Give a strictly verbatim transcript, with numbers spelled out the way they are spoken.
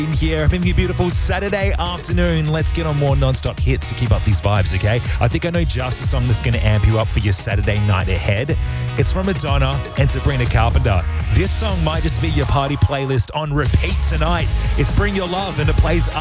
In here, having a beautiful Saturday afternoon. Let's get on more non-stop hits to keep up these vibes, okay? I think I know just a song that's going to amp you up for your Saturday night ahead. It's from Madonna and Sabrina Carpenter. This song might just be your party playlist on repeat tonight. It's Bring Your Love, and it plays